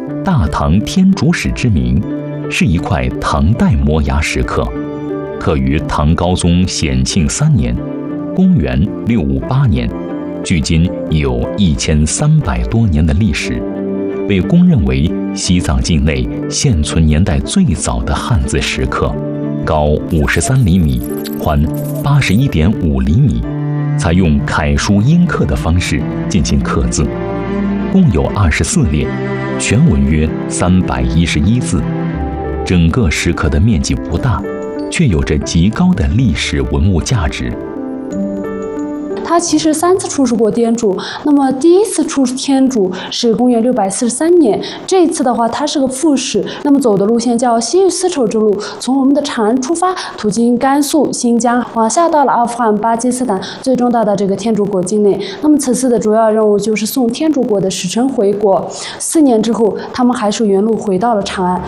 大唐天竺石之谜是一块唐代摩崖石刻，刻于唐高宗显庆3年，公元658年，距今有1300多年的历史，被公认为西藏境内现存年代最早的汉字石刻，高53厘米，宽81.5厘米，采用楷书阴刻的方式进行刻字，共有24列，全文约311字。整个石刻的面积不大，却有着极高的历史文物价值。 他其实3次出使过天竺，那么第一次出使天竺是公元643年，这一次的话他是个副使，那么走的路线叫西域丝绸之路，从我们的长安出发，途经甘肃、新疆，往下到了阿富汗、巴基斯坦，最终到达这个天竺国境内。那么此次的主要任务就是送天竺国的使臣回国。4年之后，他们还是原路回到了长安。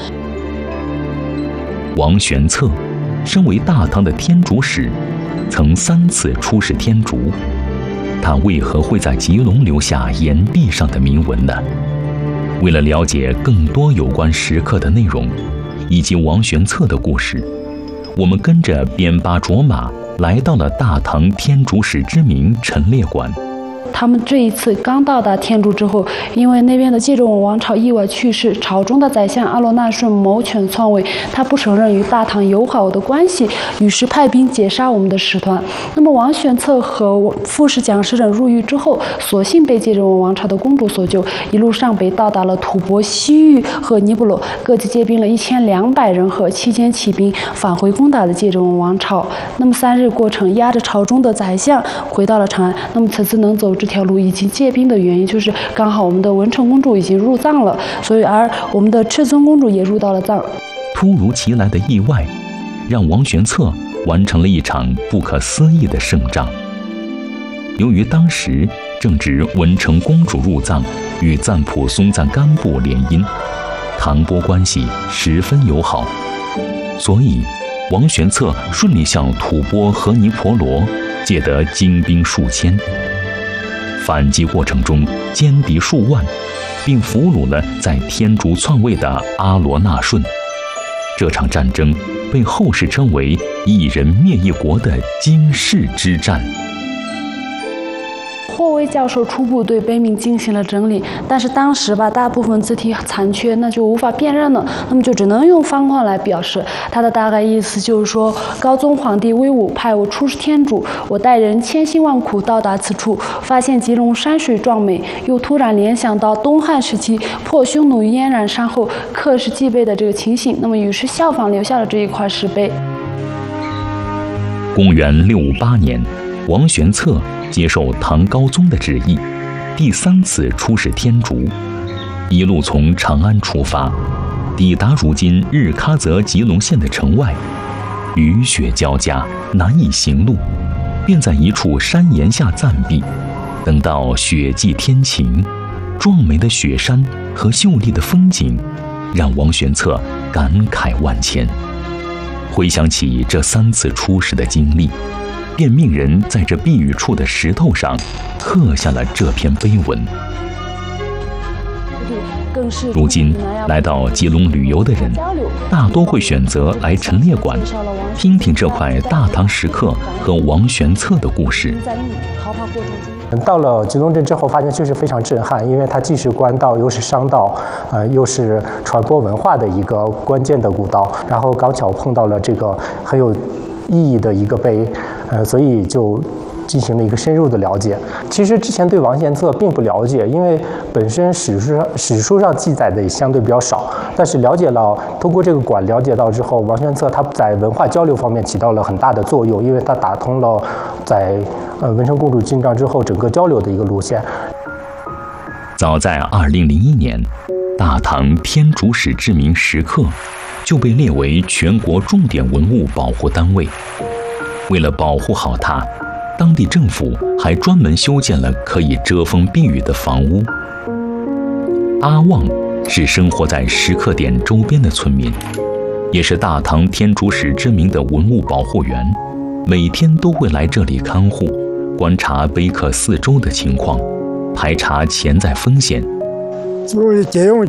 王玄策身为大唐的天竺使，曾3次出使天竺，他为何会在吉隆留下岩壁上的铭文呢？为了了解更多有关石刻的内容以及王玄策的故事，我们跟着边巴卓玛来到了大唐天竺使之谜陈列馆。 他们这一次刚到达天竺之后，因为那边的戒中王朝意外去世，朝中的宰相阿罗那顺谋权篡位，他不承认与大唐友好的关系，于是派兵劫杀我们的使团。那么王玄策和副使蒋师等入狱之后，所幸被戒中王朝的公主所救，一路上北到达了吐蕃、西域和尼泊罗，各自借兵了1200人和7000骑兵返回攻打了戒中王朝。那么3日过程，押着朝中的宰相回到了长安。那么此次能走这条路以及借兵的原因，就是刚好我们的文成公主已经入藏了，所以而我们的赤尊公主也入到了藏。 突如其来的意外，让王玄策完成了一场不可思议的胜仗。由于当时正值文成公主入藏与赞普松赞干布联姻，唐波关系十分友好，所以王玄策顺利向吐蕃和尼泊罗借得精兵数千。反击过程中歼敌数万，并俘虏了在天竺篡位的阿罗那顺。这场战争被后世称为一人灭一国的惊世之战。 霍威教授初步对碑铭进行了整理，但是当时大部分字体残缺，那就无法辨认了，那么就只能用方框来表示。它的大概意思就是说，高宗皇帝威武，派我出使天竺，我带人千辛万苦到达此处，发现吉隆山水壮美，又突然联想到东汉时期破匈奴燕然山后刻石祭碑的这个情形，那么于是效仿留下了这一块石碑。 公元658年，王玄策接受唐高宗的旨意，第3次出使天竺，一路从长安出发，抵达如今日喀则吉隆县的城外。雨雪交加，难以行路，便在一处山岩下暂避。等到雪霁天晴，壮美的雪山和秀丽的风景，让王玄策感慨万千。回想起这3次出使的经历，便命人在这避雨处的石头上刻下了这篇碑文。如今来到吉隆旅游的人，大多会选择来陈列馆，听听这块大唐石刻和王玄策的故事。 到了吉隆镇之后，发现确实非常震撼，因为它既是官道，又是商道，又是传播文化的一个关键的古道。然后刚巧碰到了这个很有意义的一个碑，所以就进行了一个深入的了解。其实之前对王玄策并不了解，因为本身史书上记载的也相对比较少。但是通过这个馆了解到之后，王玄策他在文化交流方面起到了很大的作用，因为他打通了在文成公主进藏之后整个交流的一个路线。 早在2001年，大唐天竺使之谜石刻就被列为全国重点文物保护单位。为了保护好它，当地政府还专门修建了可以遮风避雨的房屋。阿旺是生活在石刻点周边的村民，也是大唐天竺使之谜的文物保护员，每天都会来这里看护，观察碑刻四周的情况，排查潜在风险。 注意借用